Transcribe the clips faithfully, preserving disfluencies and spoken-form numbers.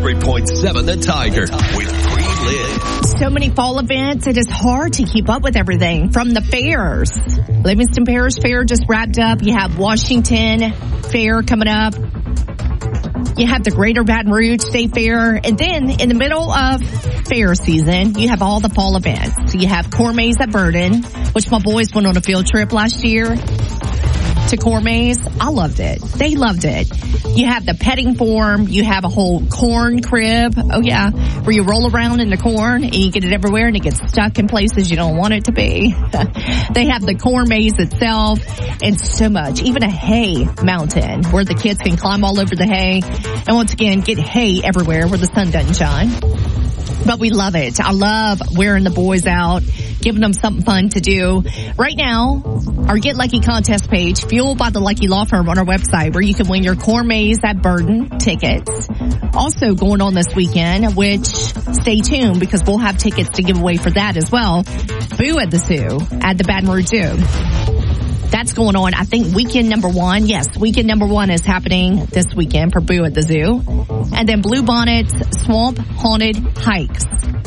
hundred point seven The Tiger with Pre-Liz. So many fall events, it is hard to keep up with everything. From the fairs. Livingston Parish Fair just wrapped up. You have Washington Fair coming up. You have the Greater Baton Rouge State Fair. And then in the middle of fair season, you have all the fall events. So you have Corn Maze at Burden, which my boys went on a field trip last year to Corn Maze. I loved it. They loved it. You have the petting farm. You have a whole corn crib. Oh, yeah. Where you roll around in the corn and you get it everywhere and it gets stuck in places you don't want it to be. They have the corn maze itself and so much. Even a hay mountain where the kids can climb all over the hay. And once again, get hay everywhere where the sun doesn't shine. But we love it. I love wearing the boys out, giving them something fun to do. Right now, our Get Lucky contest page, fueled by the Lucky Law Firm on our website, where you can win your Corn Maze at Burden tickets. Also going on this weekend, which stay tuned because we'll have tickets to give away for that as well. Boo at the Zoo at the Baton Rouge Zoo. That's going on. I think weekend number one. Yes, weekend number one is happening this weekend for Boo at the Zoo. And then Blue Bonnet's Swamp Haunted Hikes,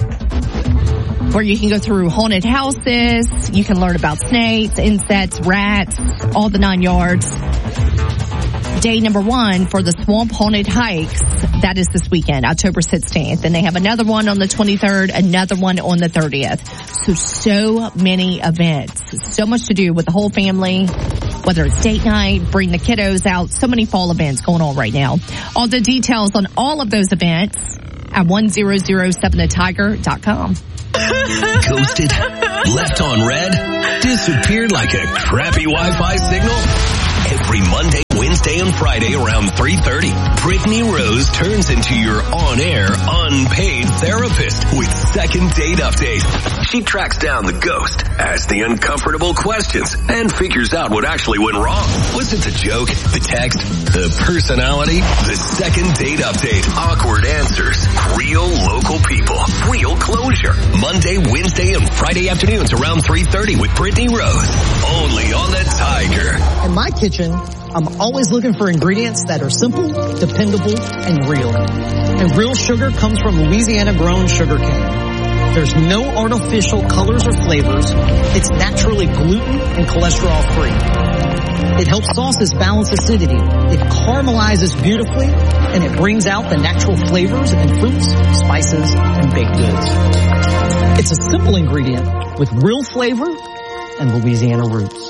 where you can go through haunted houses. You can learn about snakes, insects, rats, all the nine yards. Day number one for the Swamp Haunted Hikes, that is this weekend, October sixteenth. And they have another one on the twenty-third, another one on the thirtieth. So, so many events. So much to do with the whole family, whether it's date night, bring the kiddos out. So many fall events going on right now. All the details on all of those events at ten oh seven the tiger dot com. Ghosted, left on red, disappeared like a crappy Wi-Fi signal. Every Monday, Wednesday, and Friday around three thirty, Brittany Rose turns into your on-air, unpaid therapist with Second Date Update. She tracks down the ghost, asks the uncomfortable questions, and figures out what actually went wrong. Was it the joke, the text, the personality? The Second Date Update. Awkward answers. Real local people. Real closure. Monday, Wednesday, and Friday afternoons around three thirty with Brittany Rose. Only on the Tiger. In my kitchen, I'm always looking for ingredients that are simple, dependable, and real. And real sugar comes from Louisiana-grown sugar cane. There's no artificial colors or flavors. It's naturally gluten and cholesterol-free. It helps sauces balance acidity. It caramelizes beautifully, and it brings out the natural flavors in fruits, spices, and baked goods. It's a simple ingredient with real flavor and Louisiana roots.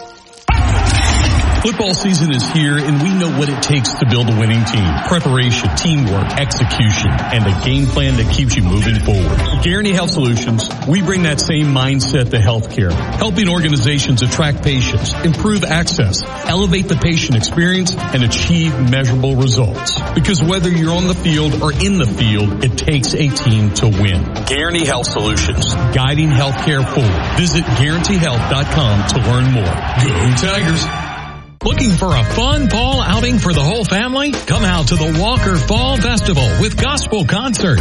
Football season is here, and we know what it takes to build a winning team. Preparation, teamwork, execution, and a game plan that keeps you moving forward. At Guarantee Health Solutions, we bring that same mindset to healthcare, helping organizations attract patients, improve access, elevate the patient experience, and achieve measurable results. Because whether you're on the field or in the field, it takes a team to win. Guarantee Health Solutions, guiding healthcare forward. Visit guarantee health dot com to learn more. Go Tigers! Looking for a fun fall outing for the whole family? Come out to the Walker Fall Festival with Gospel Concert.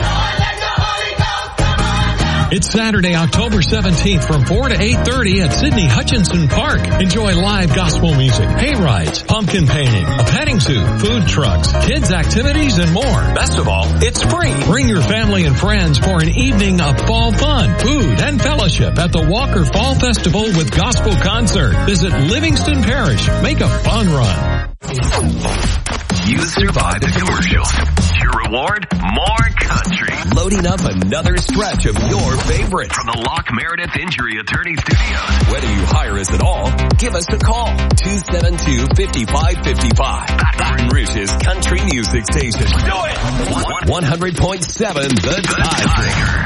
It's Saturday, October seventeenth from four to eight thirty at Sidney Hutchinson Park. Enjoy live gospel music, hay rides, pumpkin painting, a petting zoo, food trucks, kids activities, and more. Best of all, it's free. Bring your family and friends for an evening of fall fun, food, and fellowship at the Walker Fall Festival with Gospel Concert. Visit Livingston Parish. Make a fun run. You survived the commercial. Your reward? More country. Loading up another stretch of your favorites. From the Locke Meredith Injury Attorney Studios. Whether you hire us at all, give us a call. two seven two, five five five five. Baton Rouge's country music station. Do it! one hundred point seven The Tiger.